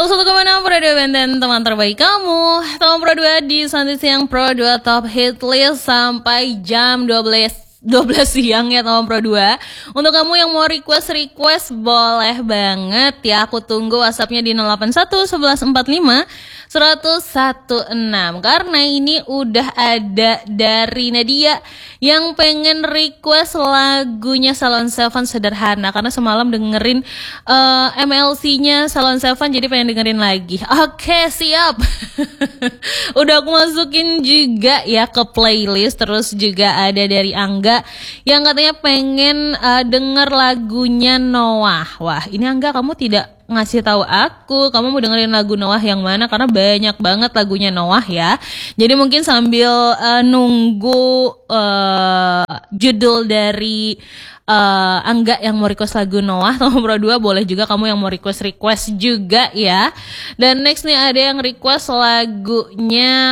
101,6 Pro 2 Benten, teman terbaik kamu. Teman Pro 2 di Santai Siang Pro 2 Top Hit List sampai jam 12 siang ya teman Pro 2. Untuk kamu yang mau request boleh banget ya. Aku tunggu WhatsAppnya di 081 1145 116 karena ini udah ada dari Nadia yang pengen request lagunya Salon Seven Sederhana karena semalam dengerin MLC-nya Salon Seven jadi pengen dengerin lagi. Oke, siap. Udah aku masukin juga ya ke playlist. Terus juga ada dari Angga yang katanya pengen denger lagunya Noah. Wah, ini Angga kamu tidak ngasih tahu aku kamu mau dengerin lagu Noah yang mana karena banyak banget lagunya Noah ya. Jadi mungkin sambil nunggu judul dari Angga yang mau request lagu Noah, teman Pro 2 boleh juga kamu yang mau request juga ya. Dan next nih ada yang request lagunya